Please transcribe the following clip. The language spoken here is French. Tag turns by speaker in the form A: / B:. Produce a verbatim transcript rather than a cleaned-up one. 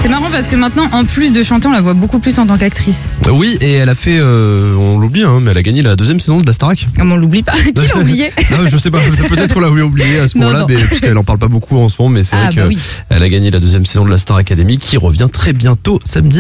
A: C'est marrant parce que maintenant, en plus de chanter, on la voit beaucoup plus en tant qu'actrice.
B: Oui, et elle a fait, euh, on l'oublie, hein, mais elle a gagné la deuxième saison de la Starac.
A: Ah, mais on l'oublie pas. Qui l'a oublié?
B: Non, je sais pas, peut-être qu'on l'a oublié à ce
A: Non,
B: moment-là,
A: non.
B: mais parce qu'elle en parle pas beaucoup en ce moment, mais c'est
A: Ah,
B: vrai
A: bah
B: qu'elle
A: oui.
B: a gagné la deuxième saison de la Star Academy qui revient très bientôt samedi.